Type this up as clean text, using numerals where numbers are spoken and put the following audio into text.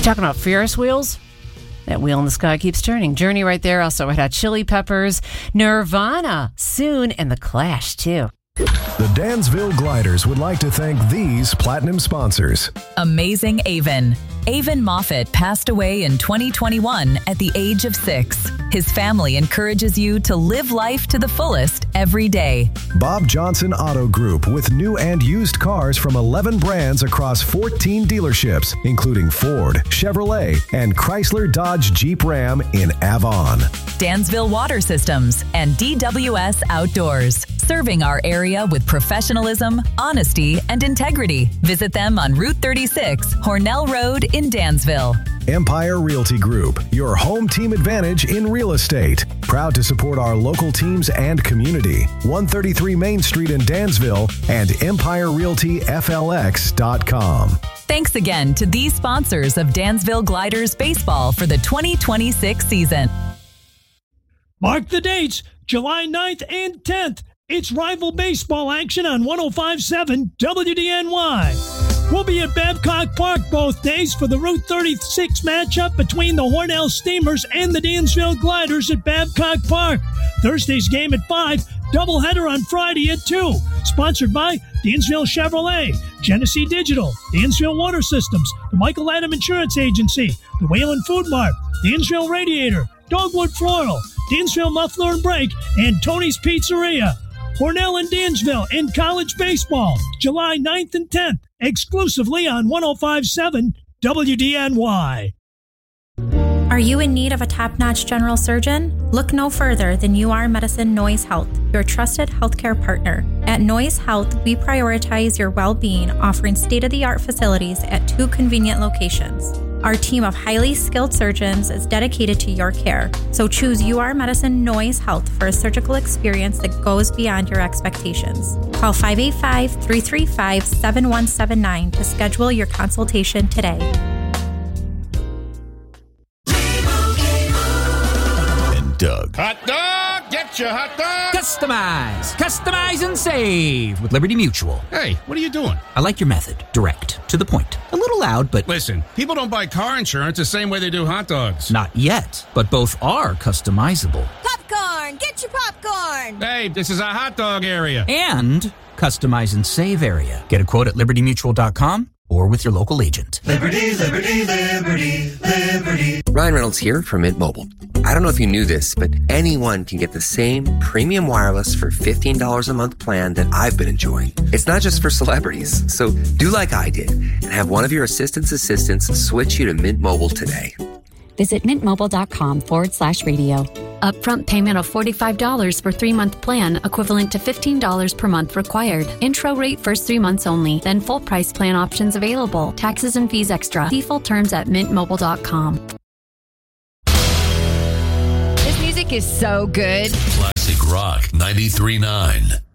Talking about Ferris wheels? That wheel in the sky keeps turning. Journey right there. Also, Red Hot Chili Peppers, Nirvana soon, and The Clash, too. The Dansville Gliders would like to thank these platinum sponsors. Amazing Avon. Avon Moffat passed away in 2021 at the age of 6. His family encourages you to live life to the fullest every day. Bob Johnson Auto Group with new and used cars from 11 brands across 14 dealerships, including Ford, Chevrolet, and Chrysler Dodge Jeep Ram in Avon. Dansville Water Systems and DWS Outdoors. Serving our area with professionalism, honesty, and integrity. Visit them on Route 36, Hornell Road in Dansville. Empire Realty Group, your home team advantage in real estate. Proud to support our local teams and community. 133 Main Street in Dansville and EmpireRealtyFLX.com. Thanks again to these sponsors of Dansville Gliders Baseball for the 2026 season. Mark the dates, July 9th and 10th. It's rival baseball action on 105.7 WDNY. We'll be at Babcock Park both days for the Route 36 matchup between the Hornell Steamers and the Dansville Gliders at Babcock Park. Thursday's game at 5, doubleheader on Friday at 2. Sponsored by Dansville Chevrolet, Genesee Digital, Dansville Water Systems, the Michael Adam Insurance Agency, the Whalen Food Mart, Dansville Radiator, Dogwood Floral, Dansville Muffler and Brake, and Tony's Pizzeria. Hornell and Dansville in college baseball, July 9th and 10th, exclusively on 105.7 WDNY. Are you in need of a top-notch general surgeon? Look no further than UR Medicine Noise Health, your trusted healthcare partner. At Noise Health, we prioritize your well-being, offering state-of-the-art facilities at 2 convenient locations. Our team of highly skilled surgeons is dedicated to your care, so choose UR Medicine Noise Health for a surgical experience that goes beyond your expectations. Call 585-335-7179 to schedule your consultation today. And Doug. Hot dog! Get your hot dog! Customize and save with Liberty Mutual. Hey, what are you doing? I like your method. Direct, to the point. A little loud, but... Listen, people don't buy car insurance the same way they do hot dogs. Not yet, but both are customizable. Popcorn! Get your popcorn! Hey, this is a hot dog area. And customize and save area. Get a quote at libertymutual.com or with your local agent. Liberty, liberty, liberty, liberty. Ryan Reynolds here from Mint Mobile. I don't know if you knew this, but anyone can get the same premium wireless for $15 a month plan that I've been enjoying. It's not just for celebrities. So do like I did and have one of your assistants switch you to Mint Mobile today. Visit mintmobile.com/radio. Upfront payment of $45 for 3-month plan, equivalent to $15 per month required. Intro rate first 3 months only, then full price plan options available. Taxes and fees extra. See full terms at mintmobile.com. This music is so good. Classic Rock 93.9.